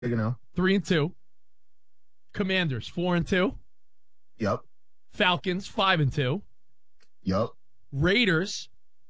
know. 3-2. Commanders 4-2. Yep. Falcons 5-2. Yep. Raiders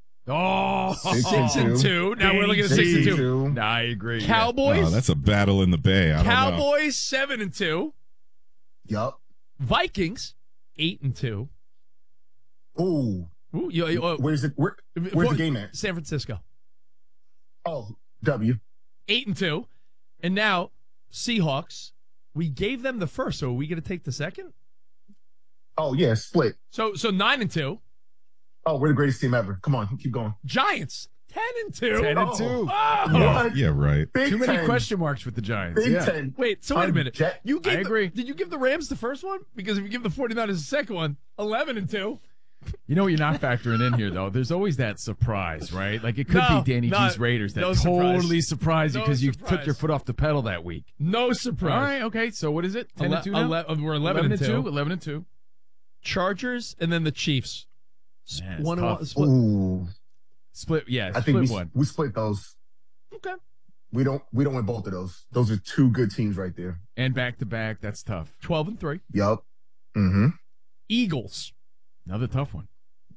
6-2. 6-2. Now we're looking at 6-2. Nah, I agree. Cowboys. Oh, that's a battle in the Bay. I don't know. Cowboys 7-2. Yep. Vikings 8-2. Ooh. Where's the game at? San Francisco. Oh, W. 8-2. And now Seahawks. We gave them the first, so are we going to take the second? Oh yeah, split. So 9-2. Oh, we're the greatest team ever. Come on, keep going. Giants 10-2. 10-2. Oh. Yeah, right. Big Too many 10. question marks with the Giants. Big Yeah. 10. Wait, so wait a minute. I agree. Did you give the Rams the first one? Because if you give the 49ers the second one, 11-2. You know what you're not factoring in here, though? There's always that surprise, right? Like, it could No, be Danny not- G's Raiders that no surprise. totally surprised you No because you surprise. took your foot off the pedal that week. No surprise. All right, okay. So what is it? 10-2 now? We're 11-2. 11-2. Chargers and then the Chiefs. Man, it's 1-1 tough. split. Ooh. Split, yeah, I think split one. we split those. Okay. We don't win both of those. Those are two good teams right there. And back-to-back, that's tough. 12-3. Yup. Mm-hmm. Eagles. Another tough one.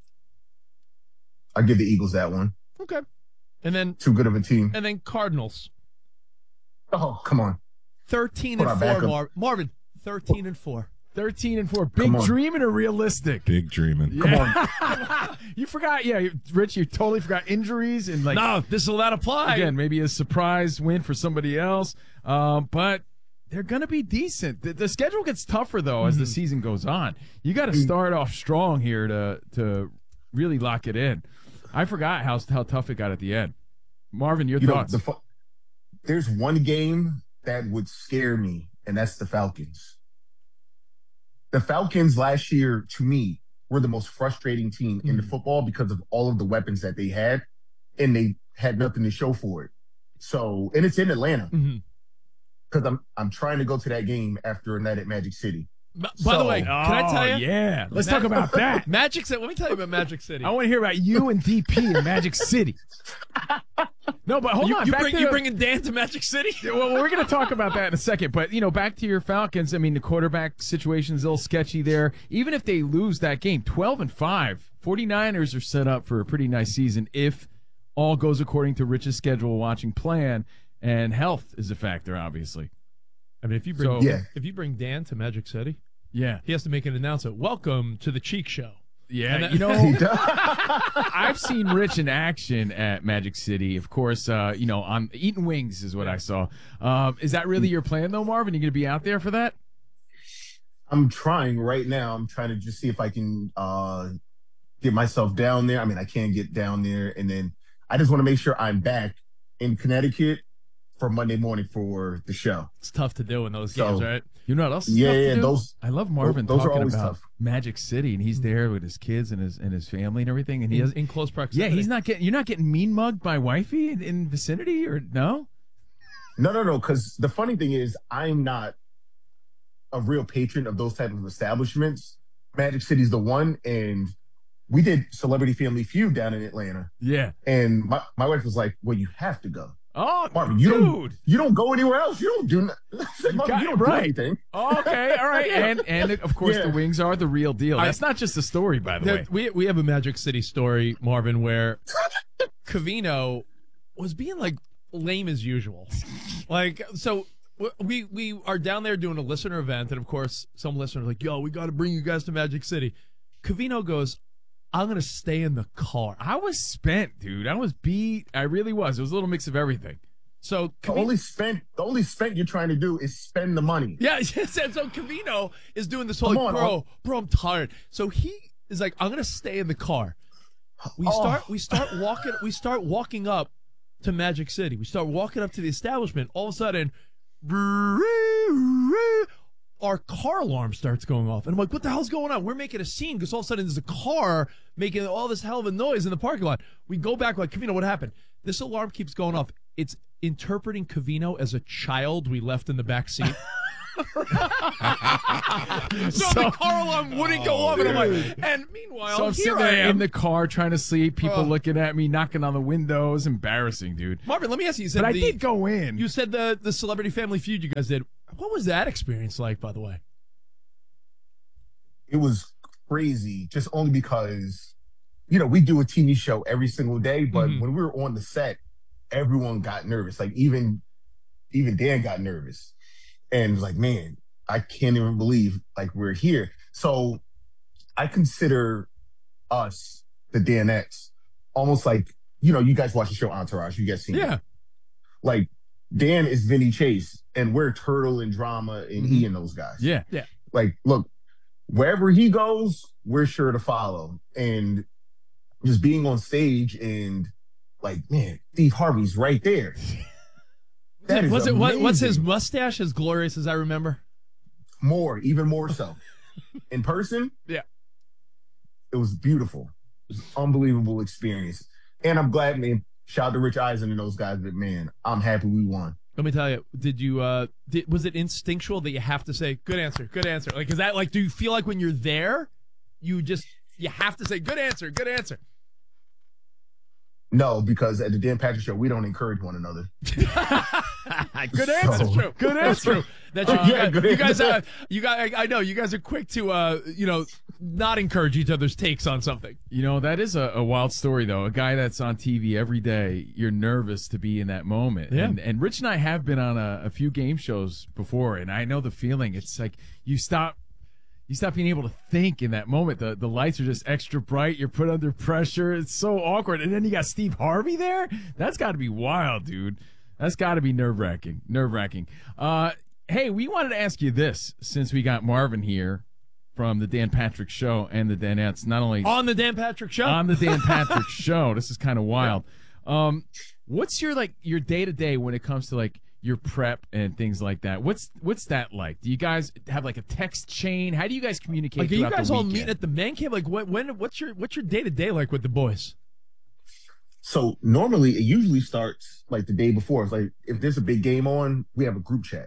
I give the Eagles that one. Okay. And then Too good of a team. Cardinals. Oh, come on. 13-4, Marvin. 13-4. 13-4. Big Come on. dreaming or realistic? Big dreaming. Come on. You forgot, Rich, you totally forgot injuries and like. No, this will not apply. Again, maybe a surprise win for somebody else. But they're going to be decent. The schedule gets tougher, though, as the season goes on. You got to start off strong here to really lock it in. I forgot how tough it got at the end. Marvin, your thoughts? There's one game that would scare me, and that's the Falcons. The Falcons last year, to me, were the most frustrating team in the football because of all of the weapons that they had, and they had nothing to show for it. So, and it's in Atlanta. Because I'm trying to go to that game after a night at Magic City. By the way, can I tell you? Yeah. Let's talk about that. Magic City. Let me tell you about Magic City. I want to hear about you and DP in Magic City. No, but hold on. You bringing Dan to Magic City? Well, we're going to talk about that in a second. But, back to your Falcons. I mean, the quarterback situation's a little sketchy there. Even if they lose that game, 12-5, 49ers are set up for a pretty nice season if all goes according to Rich's schedule watching plan, and health is a factor, obviously. I mean, if you bring Dan to Magic City, yeah, he has to make an announcement. Welcome to the Cheek Show. Yeah, I've seen Rich in action at Magic City. Of course, on eating wings is what I saw. Is that really your plan, though, Marvin? You going to be out there for that? I'm trying right now. I'm trying to just see if I can get myself down there. I mean, I can get down there, and then I just want to make sure I'm back in Connecticut for Monday morning for the show. It's tough to do in those games, right? You know what else? Yeah, I love Marvin those are talking always about tough. Magic City, and he's there with his kids and his family and everything, and he has in close proximity. Yeah, you're not getting mean mugged by wifey in vicinity, or no? No. Because the funny thing is, I'm not a real patron of those type of establishments. Magic City's the one, and we did Celebrity Family Feud down in Atlanta. Yeah, and my wife was like, "Well, you have to go." Oh, Marvin, dude. You don't go anywhere else. You don't do nothing. You don't do anything. Okay, all right. And of course, the wings are the real deal. That's not just a story, by the way. We have a Magic City story, Marvin, where Covino was being like lame as usual. So we are down there doing a listener event, and of course, some listeners are like, "Yo, we got to bring you guys to Magic City." Covino goes, "I'm going to stay in the car." I was spent, dude. I was beat. I really was. It was a little mix of everything. So the only spent you're trying to do is spend the money. Yeah. So Covino is doing this whole bro, I'm tired. So he is like, "I'm going to stay in the car." We start walking up to Magic City. We start walking up to the establishment. All of a sudden, our car alarm starts going off. And I'm like, what the hell's going on? We're making a scene because all of a sudden there's a car making all this hell of a noise in the parking lot. We go back like, Covino, what happened? This alarm keeps going off. It's interpreting Covino as a child we left in the back seat. So the car alarm wouldn't go off, and I'm like, and meanwhile, So I'm here sitting I there am. in the car trying to sleep, people looking at me, knocking on the windows. Embarrassing, dude. Marvin, let me ask you. You said But I did go in. You said the Celebrity Family Feud you guys did. What was that experience like, by the way? It was crazy, just only because, we do a TV show every single day, but when we were on the set, everyone got nervous. Like even Dan got nervous and was like, man, I can't even believe like we're here. So I consider us, the Danettes, almost like, you guys watch the show Entourage, you guys seen it. Like Dan is Vinny Chase and we're Turtle and Drama and E and those guys. Yeah. Like, look, wherever he goes, we're sure to follow. And just being on stage and like, man, Steve Harvey's right there. That is amazing. What's his mustache as glorious as I remember? Even more so. In person, yeah, it was beautiful. It was an unbelievable experience. And I'm glad, man, shout out to Rich Eisen and those guys, but man, I'm happy we won. Let me tell you, was it instinctual that you have to say, good answer? Like, is that like, do you feel like when you're there, you have to say, good answer? No, because at the Dan Patrick Show, we don't encourage one another. Good answer. So, Good answer. That's true. You guys, I know you guys are quick to, not encourage each other's takes on something. That is a wild story, though. A guy that's on TV every day, you're nervous to be in that moment. Yeah. And Rich and I have been on a few game shows before, and I know the feeling. It's like you stop being able to think in that moment. The lights are just extra bright. You're put under pressure. It's so awkward. And then you got Steve Harvey there. That's got to be wild, dude. That's got to be nerve-wracking. Hey, we wanted to ask you this, since we got Marvin here from the Dan Patrick Show and the Danettes, not only on the Dan Patrick Show. On the Dan Patrick Show. This is kind of wild. What's your day-to-day when it comes to your prep and things like that? What's that like? Do you guys have a text chain? How do you guys communicate? Like, are you guys the all weekend? meeting at the man cave? Like, what's your day-to-day like with the boys? So normally it usually starts like the day before. It's like if there's a big game on, we have a group chat.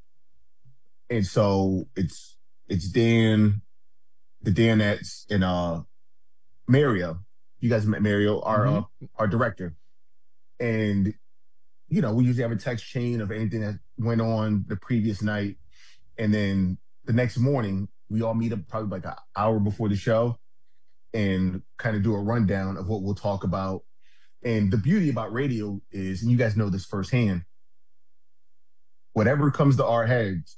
And so it's Dan, the Danettes, and Mario. You guys met Mario, our director. And we usually have a text chain of anything that went on the previous night. And then the next morning, we all meet up probably like an hour before the show and kind of do a rundown of what we'll talk about. And the beauty about radio is, and you guys know this firsthand, whatever comes to our heads,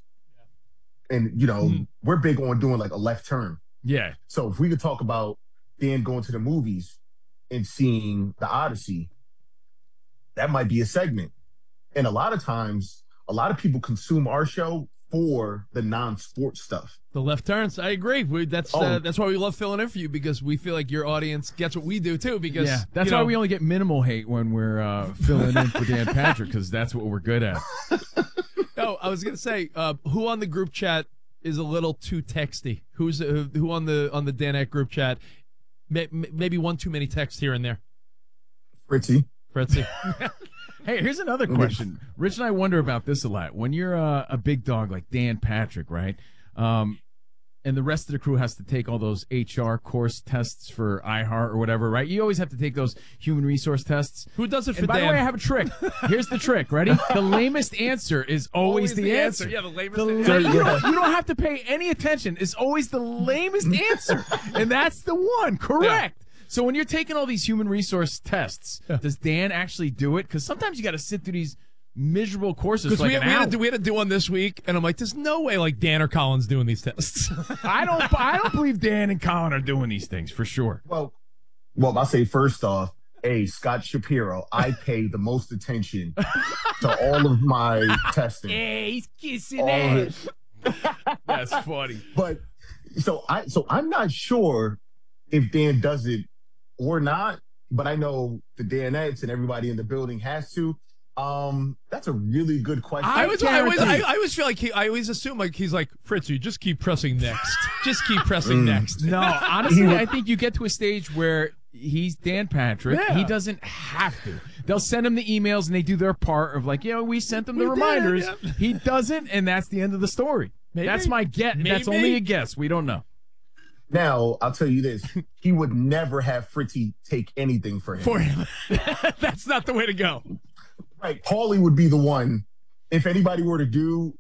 and, we're big on doing like a left turn. Yeah. So if we could talk about Dan going to the movies and seeing the Odyssey, that might be a segment. And a lot of times, a lot of people consume our show for the non-sports stuff. The left turns, I agree. That's why we love filling in for you, because we feel like your audience gets what we do too. Because that's why we only get minimal hate when we're filling in for Dan Patrick, because that's what we're good at. No, I was gonna say, who on the group chat is a little too texty? Who on the Danette group chat? Maybe one too many texts here and there. Fritzy. Hey, here's another question. Rich and I wonder about this a lot. When you're a big dog like Dan Patrick, right? And the rest of the crew has to take all those HR course tests for iHeart or whatever, right? You always have to take those human resource tests. Who does it for Dan? By the way, I have a trick. Here's the trick. Ready? The lamest answer is always the answer. Yeah, the lamest answer. You don't have to pay any attention. It's always the lamest answer. And that's the one. Correct. Yeah. So when you're taking all these human resource tests, does Dan actually do it? Because sometimes you got to sit through these miserable courses. Because we had to do one this week, and I'm like, there's no way like Dan or Colin's doing these tests. I don't believe Dan and Colin are doing these things for sure. Well, I'll say first off, hey, Scott Shapiro, I pay the most attention to all of my testing. Hey, he's kissing ass. That's funny. But so I'm not sure if Dan does it or not, but I know the Danettes and everybody in the building has to. That's a really good question. I always feel like I always assume like he's like, Fritzy, just keep pressing next. Just keep pressing next. No, honestly, I think you get to a stage where he's Dan Patrick. Yeah. He doesn't have to. They'll send him the emails and they do their part of like, we sent them the reminders. Yeah. He doesn't, and that's the end of the story. Maybe. That's my guess. That's Maybe. only a guess. We don't know. Now, I'll tell you this. He would never have Fritzy take anything for him. For him. That's not the way to go. Right. Paulie would be the one. If anybody were to do